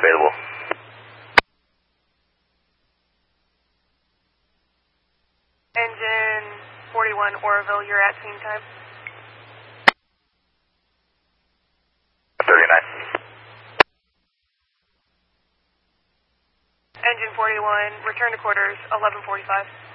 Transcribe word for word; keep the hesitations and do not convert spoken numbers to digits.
available. Engine forty-one, Oroville, you're at team time. thirty-nine. Engine forty-one, return to quarters, eleven forty-five.